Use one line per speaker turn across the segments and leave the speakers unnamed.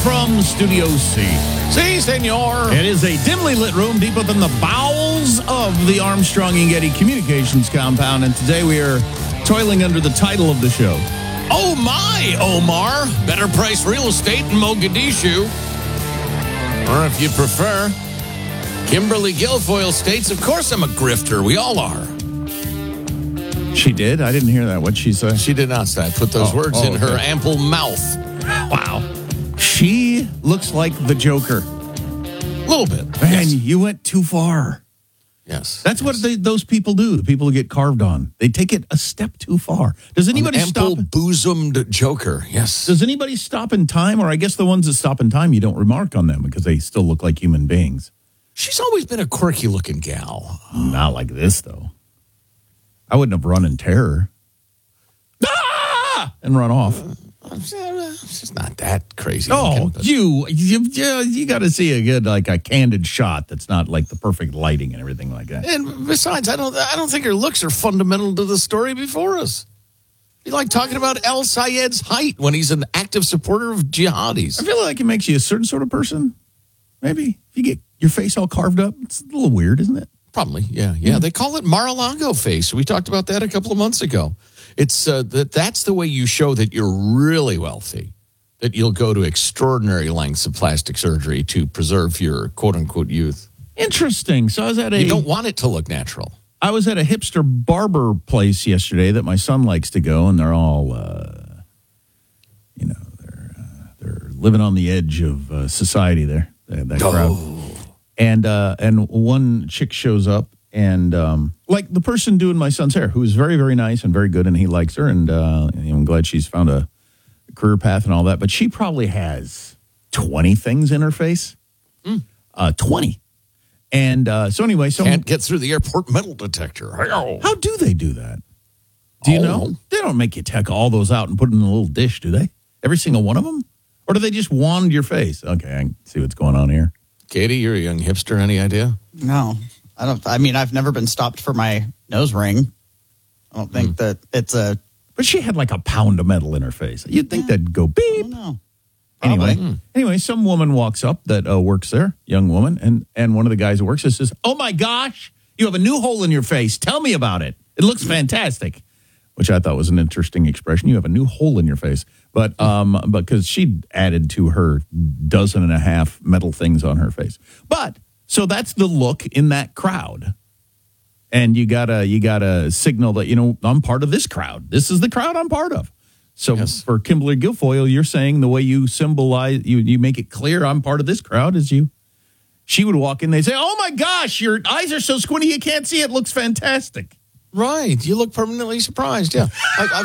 from Studio C.
Si, senor.
It is a dimly lit room deep within the bowels of the Armstrong and Getty Communications compound, and today we are toiling under the title of the show.
Oh, my, Omar. Better price real estate in Mogadishu. Or if you prefer, Kimberly Guilfoyle states, of course I'm a grifter. We all are.
She did? I didn't hear that. What'd she say?
She did not say. I put those words in her ample mouth.
Wow. She looks like the Joker.
A little bit.
Man,
Yes.
you went too far.
Yes.
That's what those people do, the people who get carved on. They take it a step too far. Does anybody stop?
Ample-bosomed joker. Yes.
Does anybody stop in time? Or I guess the ones that stop in time, you don't remark on them because they still look like human beings.
She's always been a quirky-looking gal.
Not like this, though. I wouldn't have run in terror. Ah! And run off.
She's not that crazy.
Oh,
looking,
you got to see a good, like a candid shot that's not like the perfect lighting and everything like that.
And besides, I don't think her looks are fundamental to the story before us. You like talking about El Sayed's height when he's an active supporter of jihadis.
I feel like it makes you a certain sort of person. Maybe if you get your face all carved up, it's a little weird, isn't it?
Probably, yeah. They call it Mar-a-Lago face. We talked about that a couple of months ago. It's that's the way you show that you're really wealthy, that you'll go to extraordinary lengths of plastic surgery to preserve your quote-unquote youth.
Interesting. So
You don't want it to look natural.
I was at a hipster barber place yesterday that my son likes to go, and they're all, they're living on the edge of society there. That crowd. And one chick shows up, and like the person doing my son's hair, who is very, very nice and very good, and he likes her, and I'm glad she's found a career path and all that. But she probably has 20 things in her face. 20. And so anyway,
Can't get through the airport metal detector.
How do they do that? Do you know? They don't make you take all those out and put them in a little dish, do they? Every single one of them? Or do they just wand your face? Okay, I can see what's going on here.
Katie, you're a young hipster. Any idea?
No, I don't. I mean, I've never been stopped for my nose ring. I don't think that it's a.
But she had like a pound of metal in her face. You'd think that'd go beep.
I don't know.
Anyway, some woman walks up that works there, young woman, and one of the guys who works there says, "Oh my gosh, you have a new hole in your face. Tell me about it. It looks fantastic." Which I thought was an interesting expression. You have a new hole in your face. But because she added to her 12 metal things on her face. But so that's the look in that crowd. And you gotta signal that, I'm part of this crowd. This is the crowd I'm part of. So For Kimberly Guilfoyle, you're saying the way you symbolize, you make it clear I'm part of this crowd is you. She would walk in, they say, "Oh my gosh, your eyes are so squinty you can't see. It looks fantastic."
Right. You look permanently surprised. Yeah.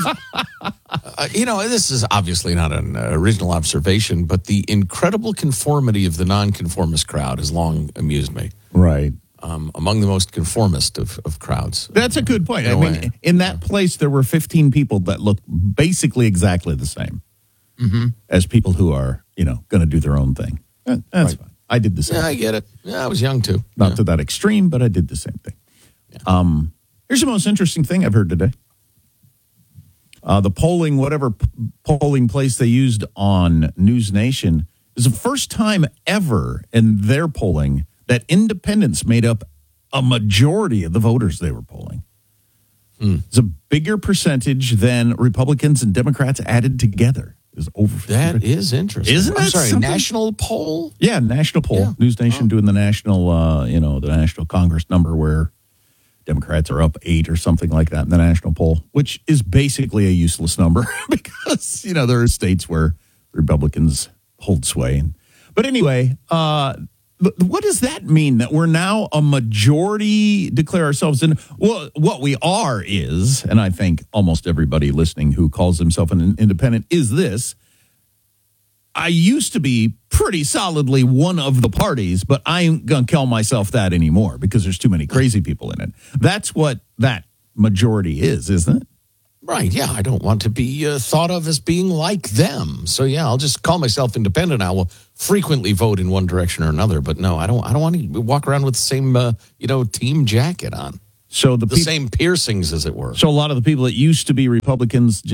This is obviously not an original observation, but the incredible conformity of the nonconformist crowd has long amused me.
Right.
Among the most conformist of crowds.
That's a good point. I mean, in that place, there were 15 people that looked basically exactly the same as people who are, going to do their own thing. That's fine. I did the same.
Yeah, I get it. Yeah, I was young too.
Not to that extreme, but I did the same thing. Yeah. Here's the most interesting thing I've heard today. The polling, whatever polling place they used on News Nation, is the first time ever in their polling that independents made up a majority of the voters they were polling. It's a bigger percentage than Republicans and Democrats added together. Is over 50%.
That is interesting.
Isn't that something?
National poll?
Yeah, national poll. Yeah. News Nation doing the national, the national Congress number where Democrats are up 8 or something like that in the national poll, which is basically a useless number because, there are states where Republicans hold sway. But anyway, what does that mean that we're now a majority declare ourselves in? Well, what we are is, and I think almost everybody listening who calls himself an independent is this. I used to be pretty solidly one of the parties, but I ain't going to call myself that anymore because there's too many crazy people in it. That's what that majority is, isn't it?
Right, yeah. I don't want to be thought of as being like them. So, yeah, I'll just call myself independent. I will frequently vote in one direction or another. But, no, I don't want to walk around with the same, team jacket on.
So
the same piercings, as it were.
So a lot of the people that used to be Republicans just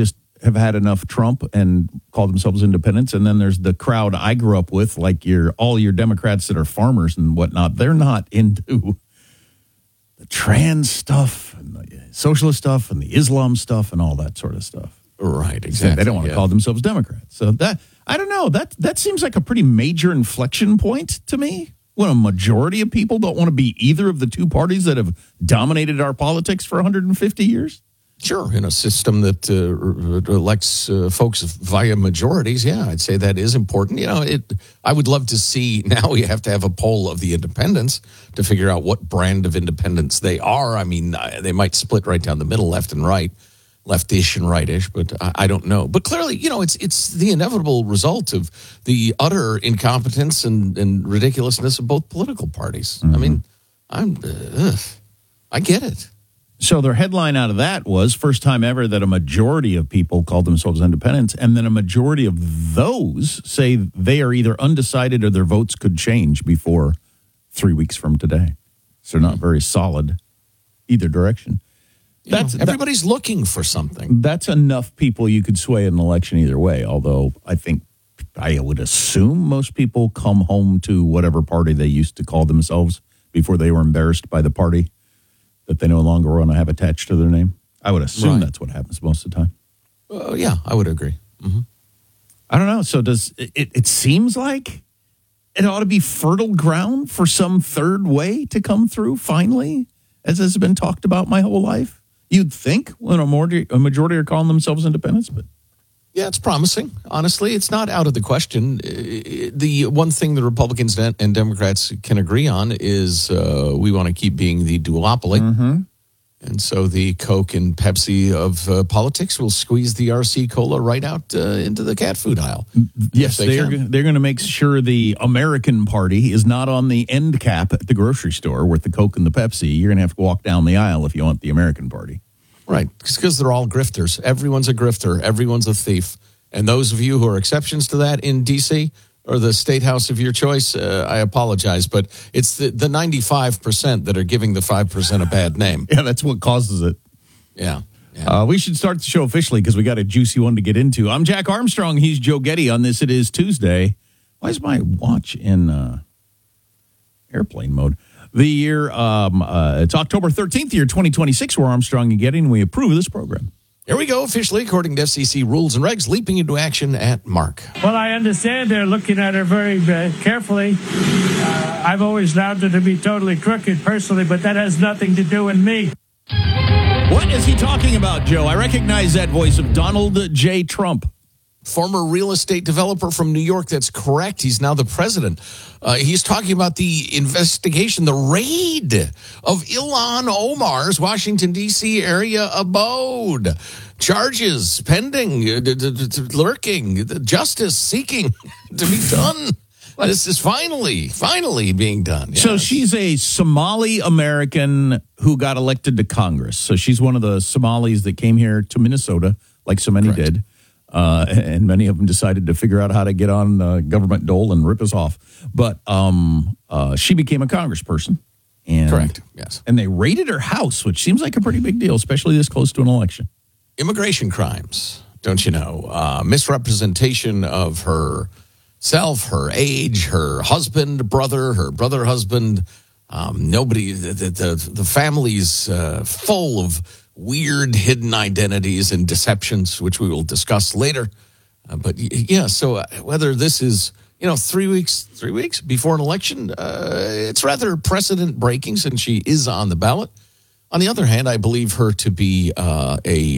have had enough Trump and call themselves independents. And then there's the crowd I grew up with, like all your Democrats that are farmers and whatnot. They're not into the trans stuff and the socialist stuff and the Islam stuff and all that sort of stuff.
Right, exactly.
They don't want to call themselves Democrats. So that, I don't know, that seems like a pretty major inflection point to me, when a majority of people don't want to be either of the two parties that have dominated our politics for 150 years.
Sure, in a system that elects folks via majorities, yeah, I'd say that is important. I would love to see, now we have to have a poll of the independents to figure out what brand of independents they are. I mean, they might split right down the middle, left and right, leftish and rightish, but I don't know. But clearly, it's the inevitable result of the utter incompetence and ridiculousness of both political parties. Mm-hmm. I mean, I get it.
So their headline out of that was, first time ever that a majority of people called themselves independents, and then a majority of those say they are either undecided or their votes could change before 3 weeks from today. So not very solid either direction.
Everybody's looking for something.
That's enough people you could sway an election either way, although I would assume most people come home to whatever party they used to call themselves before they were embarrassed by the party that they no longer want to have attached to their name. I would assume that's what happens most of the time.
Yeah, I would agree. Mm-hmm.
I don't know. So does it seems like it ought to be fertile ground for some third way to come through finally, as has been talked about my whole life. You'd think when a majority are calling themselves independents, but
yeah, it's promising. Honestly, it's not out of the question. The one thing the Republicans and Democrats can agree on is we want to keep being the duopoly. Mm-hmm. And so the Coke and Pepsi of politics will squeeze the RC Cola right out into the cat food aisle.
Yes, they're going to make sure the American Party is not on the end cap at the grocery store with the Coke and the Pepsi. You're going to have to walk down the aisle if you want the American Party.
Right, because they're all grifters. Everyone's a grifter. Everyone's a thief. And those of you who are exceptions to that in D.C. or the state house of your choice, I apologize, but it's the 95% that are giving the 5% a bad name.
Yeah, that's what causes it.
Yeah.
We should start the show officially because we got a juicy one to get into. I'm Jack Armstrong. He's Joe Getty. On this, it is Tuesday. Why is my watch in airplane mode? The year, it's October 13th, year 2026. We're Armstrong and Getty, and we approve of this program.
Here we go, officially, according to FCC rules and regs, leaping into action at Mark.
Well, I understand they're looking at her very carefully. I've always allowed her to be totally crooked personally, but that has nothing to do with me.
What is he talking about, Joe? I recognize that voice of Donald J. Trump.
Former real estate developer from New York. That's correct. He's now the president. He's talking about the investigation, the raid of Ilhan Omar's Washington, D.C. area abode. Charges pending, lurking, justice seeking to be done. This is finally being done. Yes.
So she's a Somali American who got elected to Congress. So she's one of the Somalis that came here to Minnesota, like so many did. And many of them decided to figure out how to get on government dole and rip us off. But she became a congressperson. And,
correct, yes.
And they raided her house, which seems like a pretty big deal, especially this close to an election.
Immigration crimes, don't you know? Misrepresentation of herself, her age, her husband, brother, her brother husband. Nobody, the family's full of weird hidden identities and deceptions, which we will discuss later. But yeah, so whether this is, 3 weeks before an election, it's rather precedent breaking since she is on the ballot. On the other hand, I believe her to be a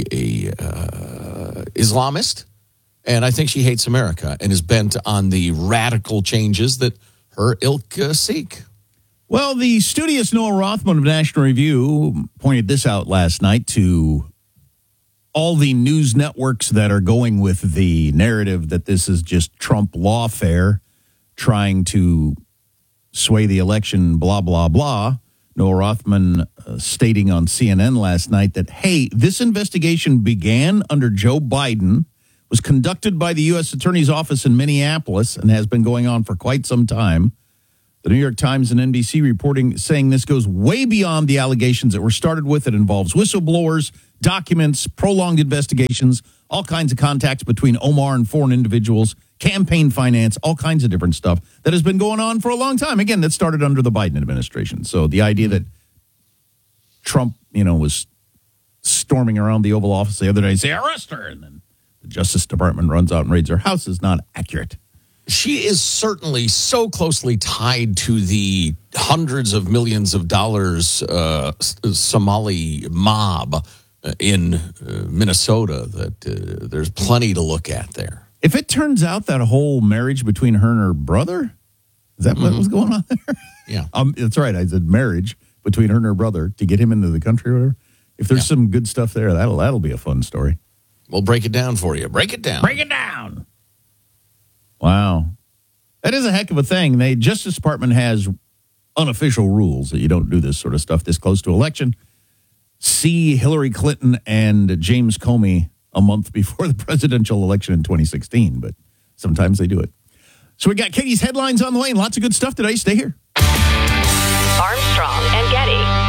Islamist, and I think she hates America and is bent on the radical changes that her ilk seek.
Well, the studious Noah Rothman of National Review pointed this out last night to all the news networks that are going with the narrative that this is just Trump lawfare trying to sway the election, blah, blah, blah. Noah Rothman stating on CNN last night that, hey, this investigation began under Joe Biden, was conducted by the U.S. Attorney's Office in Minneapolis, and has been going on for quite some time. The New York Times and NBC reporting saying this goes way beyond the allegations that were started with. It involves whistleblowers, documents, prolonged investigations, all kinds of contacts between Omar and foreign individuals, campaign finance, all kinds of different stuff that has been going on for a long time. Again, that started under the Biden administration. So the idea that Trump, was storming around the Oval Office the other day, say, arrest her, and then the Justice Department runs out and raids her house is not accurate.
She is certainly so closely tied to the hundreds of millions of dollars Somali mob in Minnesota that there's plenty to look at there.
If it turns out that whole marriage between her and her brother, is that what was going on there?
Yeah.
That's right. I said marriage between her and her brother to get him into the country or whatever. If there's some good stuff there, that'll be a fun story.
We'll break it down for you. Break it down.
Break it down. Wow. That is a heck of a thing. The Justice Department has unofficial rules that you don't do this sort of stuff this close to election. See Hillary Clinton and James Comey a month before the presidential election in 2016, but sometimes they do it. So we got Katie's headlines on the way and lots of good stuff today. Stay here.
Armstrong and Getty.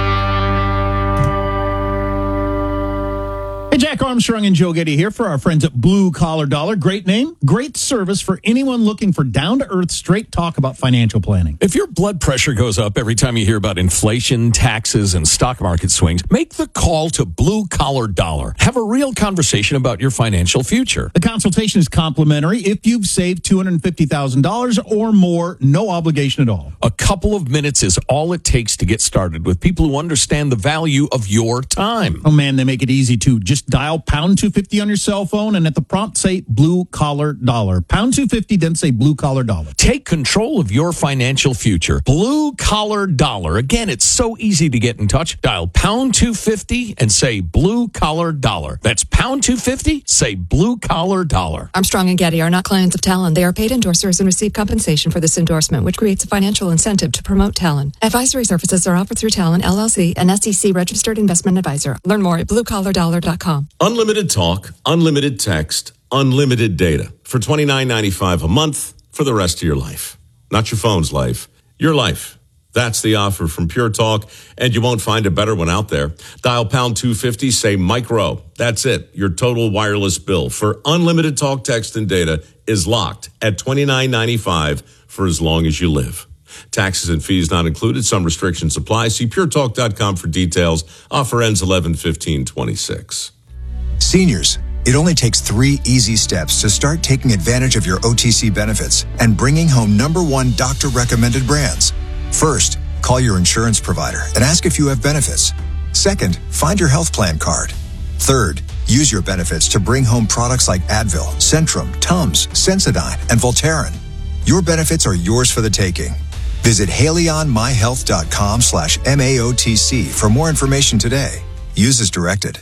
Hey, Jack Armstrong and Joe Getty here for our friends at Blue Collar Dollar. Great name, great service for anyone looking for down-to-earth, straight talk about financial planning.
If your blood pressure goes up every time you hear about inflation, taxes, and stock market swings, make the call to Blue Collar Dollar. Have a real conversation about your financial future.
The consultation is complimentary if you've saved $250,000 or more, no obligation at all.
A couple of minutes is all it takes to get started with people who understand the value of your time.
Oh, man, they make it easy, too. Just dial pound 250 on your cell phone and at the prompt say Blue Collar Dollar. Pound 250, then say Blue Collar Dollar.
Take control of your financial future. Blue Collar Dollar. Again, it's so easy to get in touch. Dial pound 250 and say Blue Collar Dollar. That's pound 250, say Blue Collar Dollar.
Armstrong and Getty are not clients of Talon. They are paid endorsers and receive compensation for this endorsement, which creates a financial incentive to promote Talon. Advisory services are offered through Talon, LLC, an SEC registered investment advisor. Learn more at bluecollardollar.com.
Unlimited talk, unlimited text, unlimited data for $29.95 a month for the rest of your life. Not your phone's life, your life. That's the offer from Pure Talk, and you won't find a better one out there. Dial pound 250, say Mike Rowe. That's it. Your total wireless bill for unlimited talk, text, and data is locked at $29.95 for as long as you live. Taxes and fees not included. Some restrictions apply. See puretalk.com for details. Offer ends 11/15/26.
Seniors, it only takes 3 easy steps to start taking advantage of your OTC benefits and bringing home #1 doctor-recommended brands. First, call your insurance provider and ask if you have benefits. Second, find your health plan card. Third, use your benefits to bring home products like Advil, Centrum, Tums, Sensodyne, and Voltaren. Your benefits are yours for the taking. Visit HaleyOnMyHealth.com/MAOTC for more information today. Use as directed.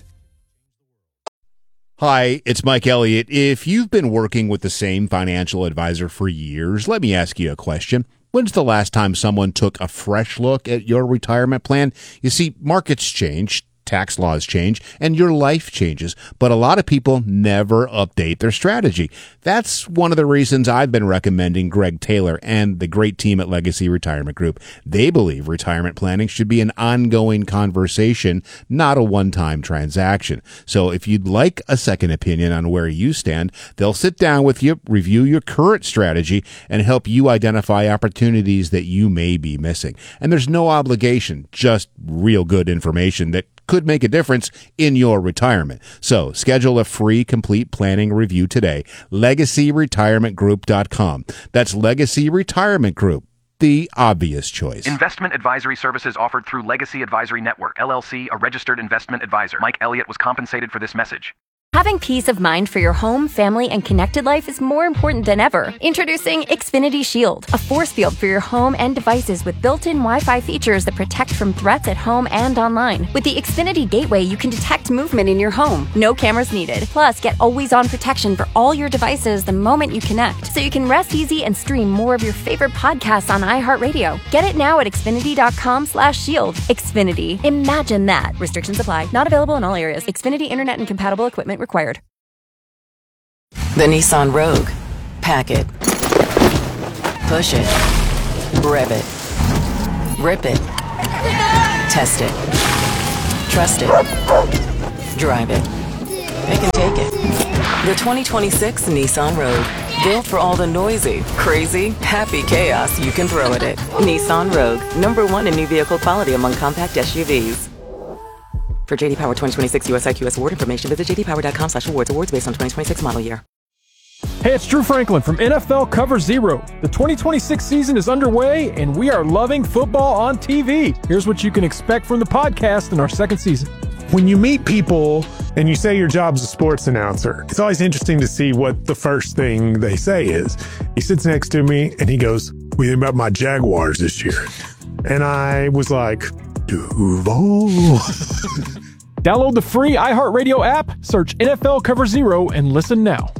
Hi, it's Mike Elliott. If you've been working with the same financial advisor for years, let me ask you a question. When's the last time someone took a fresh look at your retirement plan? You see, markets change, tax laws change, and your life changes, but a lot of people never update their strategy. That's one of the reasons I've been recommending Greg Taylor and the great team at Legacy Retirement Group. They believe retirement planning should be an ongoing conversation, not a one-time transaction. So if you'd like a second opinion on where you stand, they'll sit down with you, review your current strategy, and help you identify opportunities that you may be missing. And there's no obligation, just real good information that could make a difference in your retirement. So schedule a free complete planning review today. LegacyRetirementGroup.com. That's Legacy Retirement Group, the obvious choice.
Investment advisory services offered through Legacy Advisory Network, LLC, a registered investment advisor. Mike Elliott was compensated for this message.
Having peace of mind for your home, family, and connected life is more important than ever. Introducing Xfinity Shield, a force field for your home and devices with built-in Wi-Fi features that protect from threats at home and online. With the Xfinity Gateway, you can detect movement in your home. No cameras needed. Plus, get always-on protection for all your devices the moment you connect, so you can rest easy and stream more of your favorite podcasts on iHeartRadio. Get it now at Xfinity.com/shield. Xfinity. Imagine that. Restrictions apply. Not available in all areas. Xfinity Internet and compatible equipment required.
The Nissan Rogue. Pack it. Push it. Rev it. Rip it. Test it. Trust it. Drive it. Pick and take it. The 2026 Nissan Rogue. Built for all the noisy, crazy, happy chaos you can throw at it. Nissan Rogue. #1 in new vehicle quality among compact SUVs. For JD Power 2026 US IQS award information, visit jdpower.com/awards. Awards based on 2026 model year.
Hey, it's Drew Franklin from NFL Cover Zero. The 2026 season is underway, and we are loving football on TV. Here's what you can expect from the podcast in our second season.
When you meet people and you say your job's a sports announcer, it's always interesting to see what the first thing they say is. He sits next to me and he goes, "What do you think about my Jaguars this year?" And I was like, Duval.
Download the free iHeartRadio app, search NFL Cover Zero, and listen now.